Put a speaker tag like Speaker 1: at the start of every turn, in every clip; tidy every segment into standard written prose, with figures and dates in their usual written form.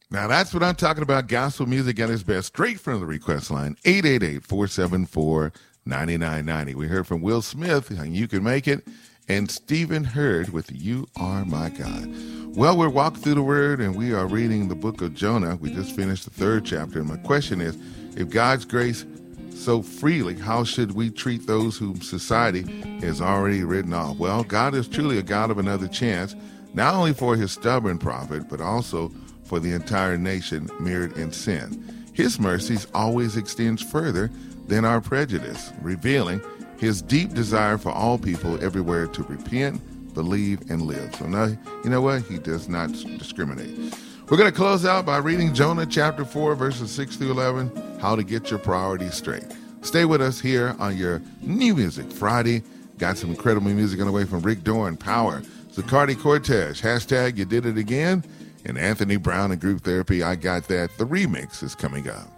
Speaker 1: Now, that's what I'm talking about. Gospel music at its best, straight from the request line, 888-474-9990. We heard from Will Smith, and You Can Make It, and Stephen Hurd with You Are My God. Well, we're walking through the Word, and we are reading the book of Jonah. We just finished the 3rd chapter, and my question is, if God's grace so freely, how should we treat those whom society has already written off? Well, God is truly a God of another chance, not only for his stubborn prophet, but also for the entire nation mirrored in sin. His mercies always extends further than our prejudice, revealing his deep desire for all people everywhere to repent, believe, and live. So now, you know what? He does not discriminate. We're going to close out by reading Jonah chapter 4, verses 6 through 11, how to get your priorities straight. Stay with us here on your New Music Friday. Got some incredible music on the way from Rick Dorn, Power, Zacardi Cortez, hashtag You Did It Again, and Anthony Brown and Group Therapy. I Got That. The remix is coming up.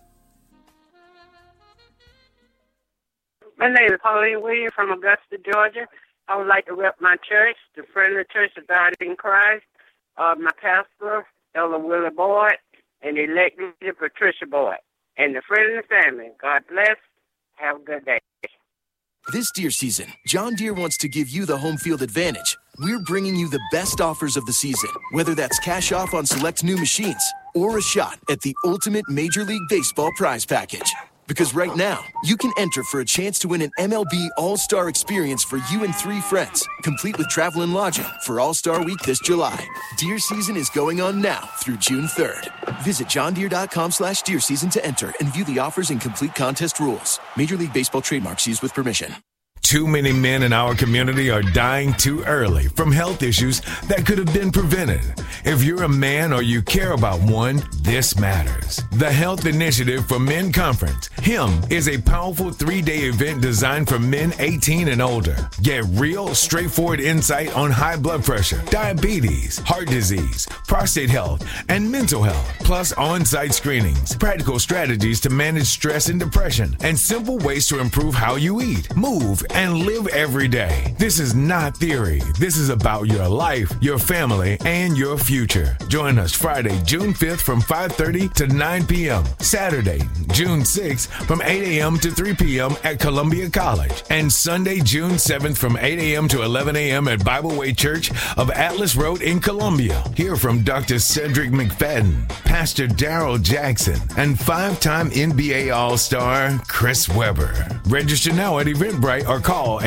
Speaker 2: My name is Pauline Williams from Augusta, Georgia. I would like to rep my church, the Friendly Church of God in Christ, my pastor, Elder Willie Boyd, and elect leader Patricia Boyd, and the Friendly family. God bless. Have a good day.
Speaker 3: This deer season, John Deere wants to give you the home field advantage. We're bringing you the best offers of the season, whether that's cash off on select new machines or a shot at the ultimate Major League Baseball prize package. Because right now, you can enter for a chance to win an MLB All-Star experience for you and 3 friends, complete with travel and lodging for All-Star Week this July. Deer season is going on now through June 3rd. Visit johndeere.com/deer season to enter and view the offers and complete contest rules. Major League Baseball trademarks used with permission.
Speaker 4: Too many men in our community are dying too early from health issues that could have been prevented. If you're a man or you care about one, this matters. The Health Initiative for Men Conference, HIM, is a powerful 3-day event designed for men 18 and older. Get real, straightforward insight on high blood pressure, diabetes, heart disease, prostate health, and mental health, plus on-site screenings, practical strategies to manage stress and depression, and simple ways to improve how you eat, move, and live every day. This is not theory. This is about your life, your family, and your future. Join us Friday, June 5th from 5:30 to 9 p.m. Saturday, June 6th from 8 a.m. to 3 p.m. at Columbia College. And Sunday, June 7th from 8 a.m. to 11 a.m. at Bible Way Church of Atlas Road in Columbia. Hear from Dr. Cedric McFadden, Pastor Darrell Jackson, and 5-time NBA All-Star Chris Webber. Register now at Eventbrite or call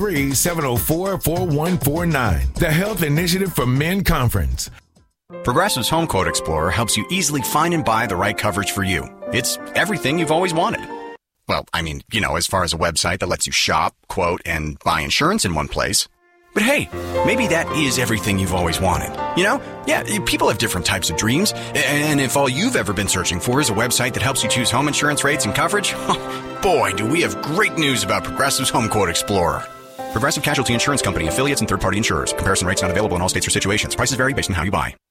Speaker 4: 803-704-4149. The Health Initiative for Men Conference.
Speaker 5: Progressive's Home Quote Explorer helps you easily find and buy the right coverage for you. It's everything you've always wanted. Well, I mean, as far as a website that lets you shop, quote, and buy insurance in one place. But hey, maybe that is everything you've always wanted. Yeah, people have different types of dreams. And if all you've ever been searching for is a website that helps you choose home insurance rates and coverage, boy, do we have great news about Progressive's Home Quote Explorer. Progressive Casualty Insurance Company, affiliates, and third-party insurers. Comparison rates not available in all states or situations. Prices vary based on how you buy.